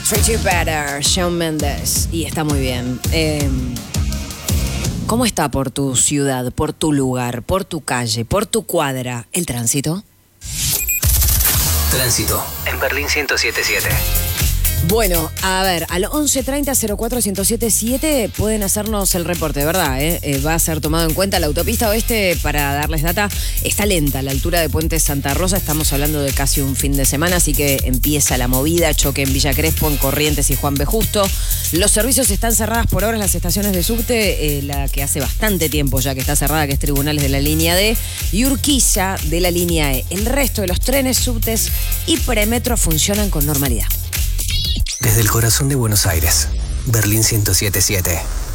Treat You Better, Shawn Mendes. Y está muy bien. ¿Cómo está por tu ciudad, por tu lugar, por tu calle, por tu cuadra el tránsito? Tránsito en Berlín 107.7. Bueno, a ver, al 1130-04-1077 pueden hacernos el reporte, ¿verdad? Va a ser tomado en cuenta. La autopista oeste, para darles data, está lenta a la altura de Puente Santa Rosa. Estamos hablando de casi un fin de semana, así que empieza la movida. Choque en Villa Crespo, en Corrientes y Juan B. Justo. Los servicios están cerradas por ahora en las estaciones de subte, la que hace bastante tiempo ya que está cerrada, que es Tribunales de la línea D, y Urquiza de la línea E. El resto de los trenes, subtes y premetro funcionan con normalidad. Desde el corazón de Buenos Aires, Berlín 107.7.